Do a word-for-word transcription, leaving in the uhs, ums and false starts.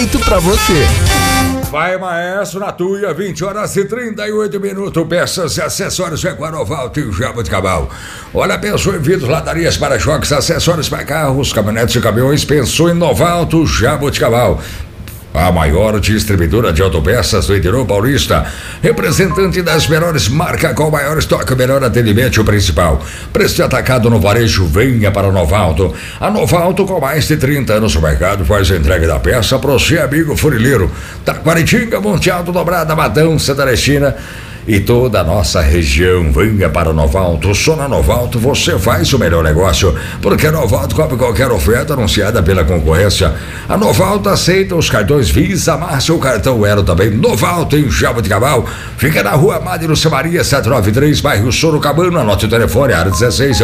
feito pra você. Vai, maestro, na Tuia, vinte horas e trinta e oito minutos. Peças e acessórios é com a Novalto e o Jaboticabal. Olha, pensou em vidros, ladarias, para-choques, acessórios para carros, caminhonetes e caminhões. Pensou em Novalto, Jaboticabal. A maior distribuidora de autopeças do interior paulista, representante das melhores marcas com o maior estoque, o melhor atendimento e o principal preço de atacado no varejo. Venha para a Novalto. A Novalto, com mais de trinta anos no mercado, faz a entrega da peça para o seu amigo funileiro. Taquaritinga, Monte Alto, Dobrada, Matão, Santa Ernestina e toda a nossa região. Venha para a Novalto. Só na Novalto você faz o melhor negócio, porque a Novalto cobre qualquer oferta anunciada pela concorrência. A Novalto aceita os cartões Visa, Márcia ou cartão Elo também. Novalto em Jaboticabal. Fica na rua Madre Lúcia Maria, setecentos e noventa e três, bairro Sorocabana. Anote o telefone, área dezesseis.